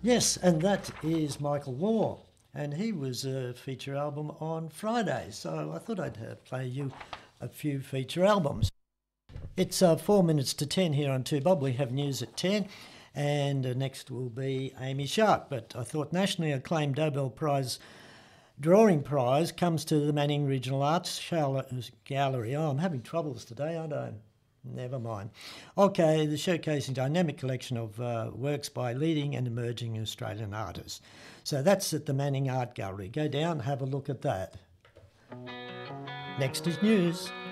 Yes, and that is Michael Moore, and he was a feature album on Friday, so I thought I'd play you a few feature albums. It's 4 minutes to 10 here on 2Bob. We have news at 10, and next will be Amy Sharp, but I thought nationally acclaimed Nobel Prize Drawing Prize comes to the Manning Regional Arts Gallery. Oh, I'm having troubles today, aren't I? Never mind. Okay, the showcasing dynamic collection of works by leading and emerging Australian artists. So that's at the Manning Art Gallery. Go down, have a look at that. Next is news.